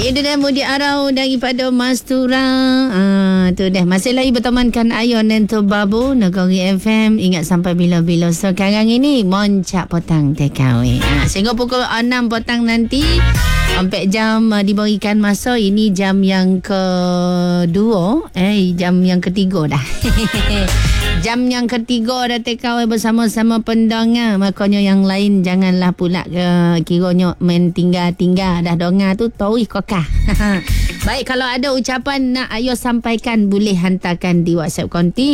Itu dah Mudia Arau daripada Mastura. Tu dah. Masih lagi bertemankan Ayon dan Babu Negeri FM. Ingat sampai bila-bila. Sekarang ini Moncak Petang TKW. Sehingga pukul 6 petang nanti sampai jam diberikan masa. Ini jam yang kedua. Jam yang ketiga dah. Jam yang ketiga dah TKW bersama-sama pendengar. Makanya yang lain janganlah pula kiranya main tinggal-tinggal dah dengar tu tahu kokah. Baik, kalau ada ucapan nak Ayo sampaikan boleh hantarkan di WhatsApp konti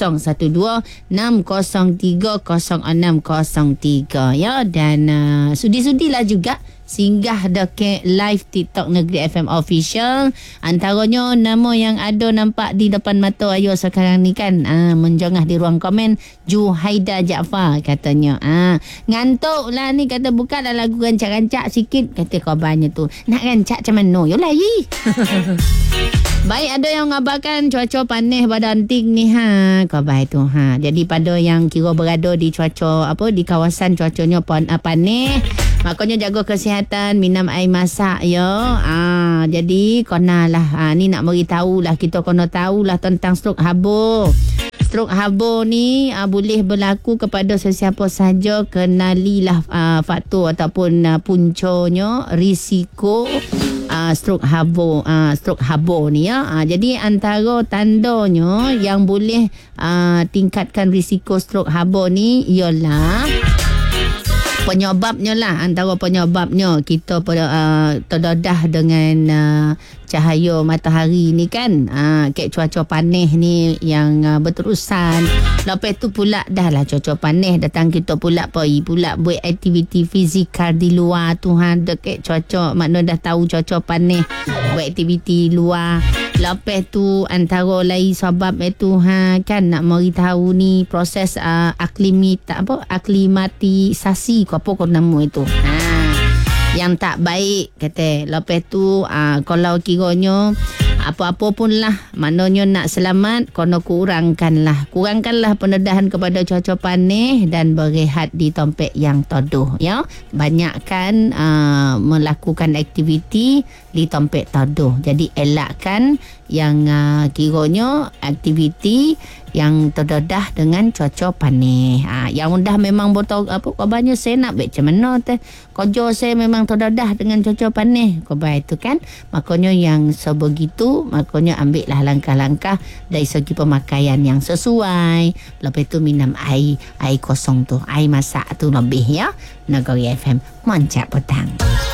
012-603-0603 ya. Dan sudi-sudilah juga singgah dekat live TikTok Negeri FM Official. Antaranya nama yang ada nampak di depan mata Ayo sekarang ni kan, menjengah di ruang komen, Juhaida Jaafar katanya. Ngantuk lah ni, kata buka lah lagu rancak-rancak sikit, kata kabarnya tu. Nak rancak macam mana? Yolah ye. Baik, ada yang mengabarkan cuaca panas pada anting ni khabar tu Jadi pada yang kira berada di cuaca di kawasan cuacanya panas, makanya jaga kesihatan, minum air masak ya. Jadi konalah ni nak beritahu lah, kita kena tahulah tentang strok habur. Strok habur ni boleh berlaku kepada sesiapa sahaja. Kenalilah faktor ataupun puncanya, risiko strok habur ni ya. Jadi antara tandanya yang boleh tingkatkan risiko strok habur ni ialah penyebabnya lah. Antara penyebabnya kita terdedah dengan cahaya matahari ni kan, kek cuaca panas ni yang berterusan. Lepas tu pula dah lah cuaca panas datang, kita pula pergi pula buat aktiviti fizikal di luar tu dekat cuaca, makna dah tahu cuaca panas, buat aktiviti luar. Lepas tu antara lain sebab itu kan nak beritahu ni proses aklimatisasi apa nama itu yang tak baik kata. Lepas tu kalau kiranya apa-apa pun lah, maknanya nak selamat, kena kurangkanlah pendedahan kepada cuaca panas dan berehat di tempat yang teduh ya. Banyakkan melakukan aktiviti di tempat teduh. Jadi elakkan yang kiranya aktiviti yang terdedah dengan cuaca panas. Yang dah memang betul kabarnya saya nak buat macam mana teh, kerja saya memang terdedah dengan cuaca panas kabar itu kan. Makanya yang sebegitu, makanya ambillah langkah-langkah dari segi pemakaian yang sesuai. Lepas tu minum air kosong tu, air masak tu lebih ya. Negeri FM Moncak Petang.